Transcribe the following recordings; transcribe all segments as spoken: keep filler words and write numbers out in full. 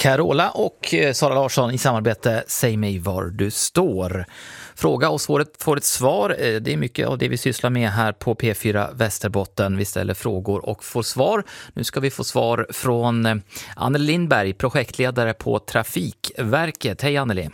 Carola och Sara Larsson i samarbete Säg mig var du står. Fråga och svaret får ett svar. Det är mycket av det vi sysslar med här på P fyra Västerbotten. Vi ställer frågor och får svar. Nu ska vi få svar från Anneli Lindberg, projektledare på Trafikverket. Hej Anneli.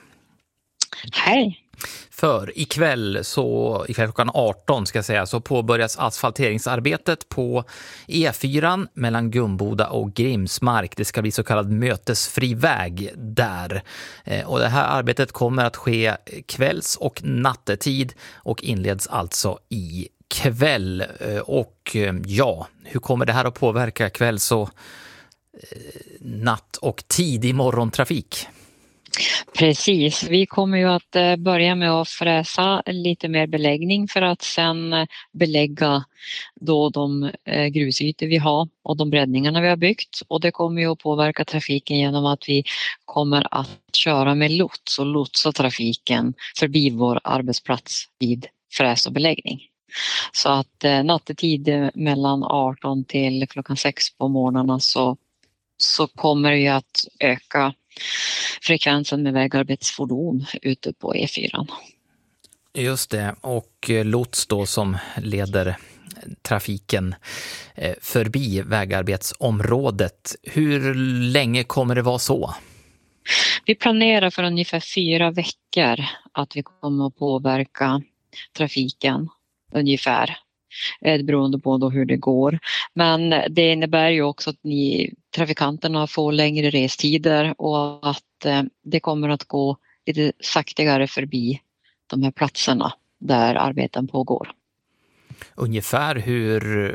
Hej. För ikväll, så, ikväll klockan arton ska jag säga, så påbörjas asfalteringsarbetet på E fyra mellan Gumboda och Grimsmark. Det ska bli så kallad mötesfri väg där. Och det här arbetet kommer att ske kvälls- och nattetid och inleds alltså i kväll. Och ja, hur kommer det här att påverka kvälls- och natt- och tidig morgontrafik? Precis, vi kommer ju att börja med att fräsa lite mer beläggning för att sen belägga då de grusytor vi har och de breddningarna vi har byggt, och det kommer ju att påverka trafiken genom att vi kommer att köra med lots och lotsa trafiken förbi vår arbetsplats vid fräs och beläggning. Så att nattetid mellan arton till klockan sex på morgnarna så, så kommer det att öka frekvensen med vägarbetsfordon ute på E fyra. Just det, och lots då som leder trafiken förbi vägarbetsområdet. Hur länge kommer det vara så? Vi planerar för ungefär fyra veckor att vi kommer att påverka trafiken ungefär. Beroende på då hur det går. Men det innebär ju också att ni, trafikanterna får längre restider och att eh, det kommer att gå lite saktigare förbi de här platserna där arbeten pågår. Ungefär hur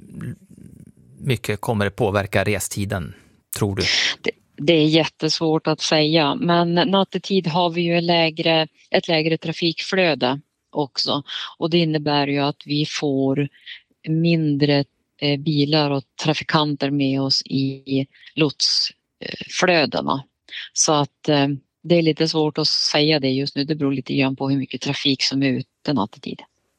mycket kommer det påverka restiden, tror du? Det, det är jättesvårt att säga, men nattetid har vi ju ett lägre, ett lägre trafikflöde också, och det innebär ju att vi får mindre eh, bilar och trafikanter med oss i lotsflödena. Så att eh, det är lite svårt att säga det just nu. Det beror lite grann på hur mycket trafik som är ute nattetid.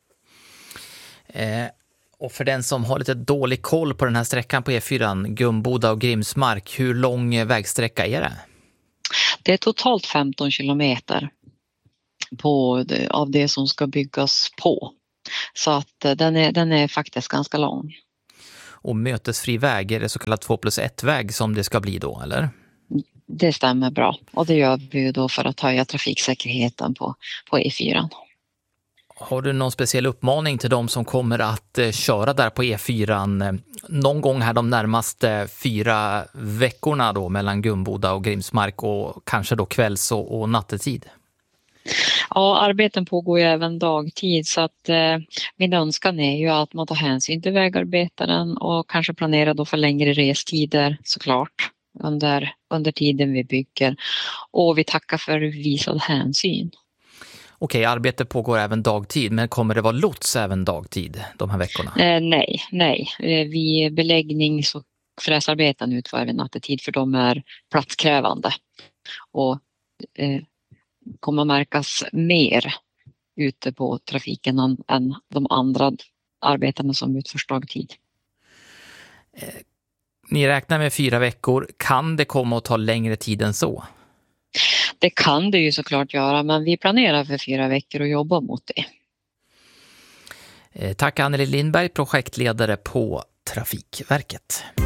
Eh, och för den som har lite dålig koll på den här sträckan på E fyra, Gumboda och Grimsmark, hur lång vägsträcka är det? Det är totalt femton kilometer på det, av det som ska byggas på. Så att den är, den är faktiskt ganska lång. Och mötesfri väg, är det så kallad två plus ett väg som det ska bli då, eller? Det stämmer bra, och det gör vi då för att höja trafiksäkerheten på, på E fyra. Har du någon speciell uppmaning till de som kommer att köra där på E fyra någon gång här de närmaste fyra veckorna då mellan Gumboda och Grimsmark och kanske då kvälls- och, och nattetid? Ja, arbeten pågår ju även dagtid, så att eh, min önskan är ju att man tar hänsyn till vägarbetaren och kanske planerar då för längre restider såklart under, under tiden vi bygger, och vi tackar för visad hänsyn. Okej, arbete pågår även dagtid, men kommer det vara lots även dagtid de här veckorna? Eh, nej, nej. Eh, vi beläggnings- och fräsarbeten utför vi nattetid, för de är platskrävande och eh, kommer märkas mer ute på trafiken än, än de andra arbetena som utförs dagtid. Eh, ni räknar med fyra veckor. Kan det komma att ta längre tid än så? Det kan det ju såklart göra, men vi planerar för fyra veckor och jobbar mot det. Eh, tack Anneli Lindberg, projektledare på Trafikverket.